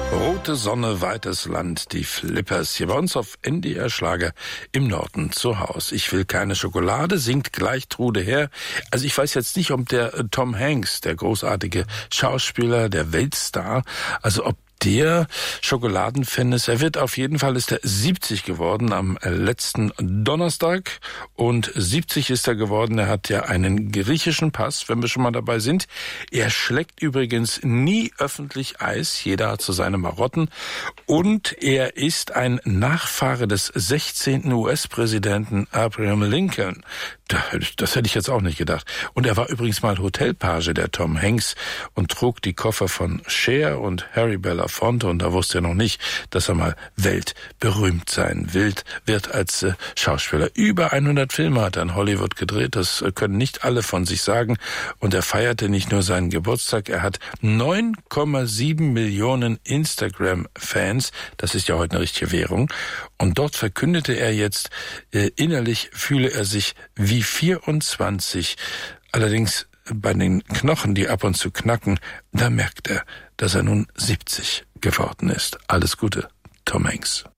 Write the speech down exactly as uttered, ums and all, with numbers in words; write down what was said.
Rote Sonne, weites Land, die Flippers. Hier bei uns auf N D R Schlager im Norden zu Haus. Ich will keine Schokolade, singt gleich Trude her. Also ich weiß jetzt nicht, ob der Tom Hanks, der großartige Schauspieler, der Weltstar, also ob der Schokoladenfan ist. Er wird auf jeden Fall, ist er siebzig geworden am letzten Donnerstag und siebzig ist er geworden. Er hat ja einen griechischen Pass, wenn wir schon mal dabei sind. Er schlägt übrigens nie öffentlich Eis. Jeder hat so seine Marotten. Und er ist ein Nachfahre des sechzehnten U S-Präsidenten Abraham Lincoln. Das hätte ich jetzt auch nicht gedacht. Und er war übrigens mal Hotelpage, der Tom Hanks, und trug die Koffer von Cher und Harry Belafonte. Und da wusste er noch nicht, dass er mal weltberühmt sein will, wird als äh, Schauspieler. Über hundert Filme hat er in Hollywood gedreht. Das äh, können nicht alle von sich sagen. Und er feierte nicht nur seinen Geburtstag. Er hat neun Komma sieben Millionen Instagram-Fans. Das ist ja heute eine richtige Währung. Und dort verkündete er jetzt, äh, innerlich fühle er sich wie vierundzwanzig. Allerdings bei den Knochen, die ab und zu knacken, da merkt er, dass er nun siebzig geworden ist. Alles Gute, Tom Hanks.